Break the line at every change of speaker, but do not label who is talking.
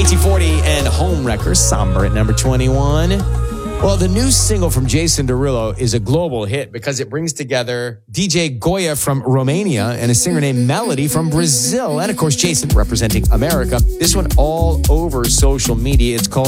KT40 and Homewrecker, Somber at number 21. Well, the new single from Jason Derulo is a global hit because it brings together DJ Goya from Romania and a singer named Melody from Brazil. And, of course, Jason representing America. This one all over social media. It's called